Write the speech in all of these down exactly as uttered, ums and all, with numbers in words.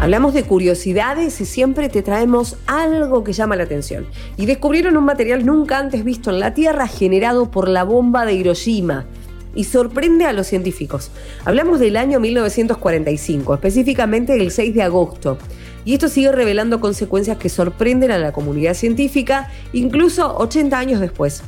Hablamos de curiosidades y siempre te traemos algo que llama la atención. Y descubrieron un material nunca antes visto en la Tierra generado por la bomba de Hiroshima. Y sorprende a los científicos. Hablamos del año mil novecientos cuarenta y cinco, específicamente el seis de agosto. Y esto sigue revelando consecuencias que sorprenden a la comunidad científica, incluso ochenta años después.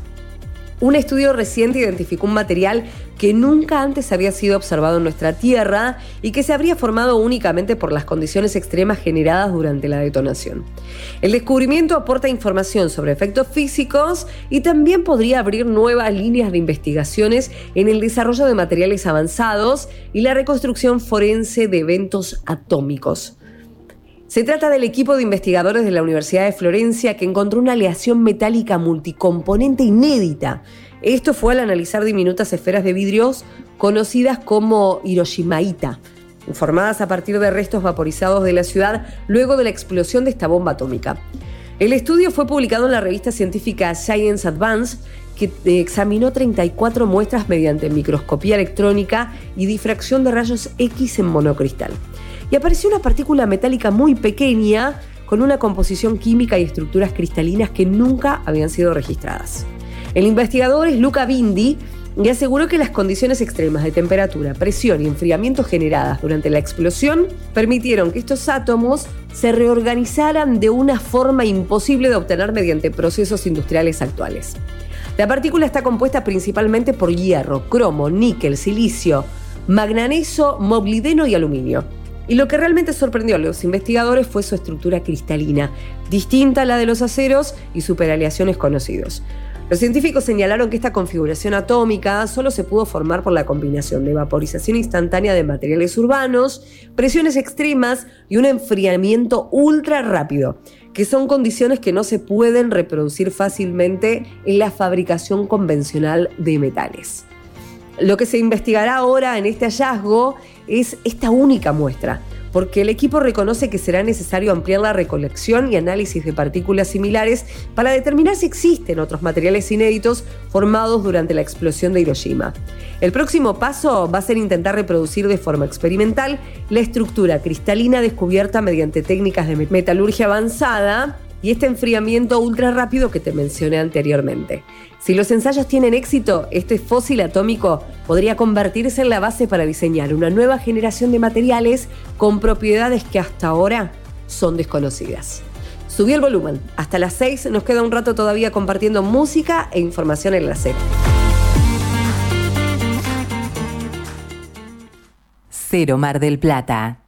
Un estudio reciente identificó un material que nunca antes había sido observado en nuestra Tierra y que se habría formado únicamente por las condiciones extremas generadas durante la detonación. El descubrimiento aporta información sobre efectos físicos y también podría abrir nuevas líneas de investigaciones en el desarrollo de materiales avanzados y la reconstrucción forense de eventos atómicos. Se trata del equipo de investigadores de la Universidad de Florencia que encontró una aleación metálica multicomponente inédita. Esto fue al analizar diminutas esferas de vidrios conocidas como hiroshimaíta, formadas a partir de restos vaporizados de la ciudad luego de la explosión de esta bomba atómica. El estudio fue publicado en la revista científica Science Advance, que examinó treinta y cuatro muestras mediante microscopía electrónica y difracción de rayos X en monocristal. Y apareció una partícula metálica muy pequeña con una composición química y estructuras cristalinas que nunca habían sido registradas. El investigador es Luca Bindi y aseguró que las condiciones extremas de temperatura, presión y enfriamiento generadas durante la explosión permitieron que estos átomos se reorganizaran de una forma imposible de obtener mediante procesos industriales actuales. La partícula está compuesta principalmente por hierro, cromo, níquel, silicio, manganeso, molibdeno y aluminio. Y lo que realmente sorprendió a los investigadores fue su estructura cristalina, distinta a la de los aceros y superaleaciones conocidos. Los científicos señalaron que esta configuración atómica solo se pudo formar por la combinación de vaporización instantánea de materiales urbanos, presiones extremas y un enfriamiento ultra rápido, que son condiciones que no se pueden reproducir fácilmente en la fabricación convencional de metales. Lo que se investigará ahora en este hallazgo es esta única muestra, porque el equipo reconoce que será necesario ampliar la recolección y análisis de partículas similares para determinar si existen otros materiales inéditos formados durante la explosión de Hiroshima. El próximo paso va a ser intentar reproducir de forma experimental la estructura cristalina descubierta mediante técnicas de metalurgia avanzada y este enfriamiento ultra rápido que te mencioné anteriormente. Si los ensayos tienen éxito, este fósil atómico podría convertirse en la base para diseñar una nueva generación de materiales con propiedades que hasta ahora son desconocidas. Subí el volumen. Hasta las seis nos queda un rato todavía compartiendo música e información en la serie. Cero Mar del Plata.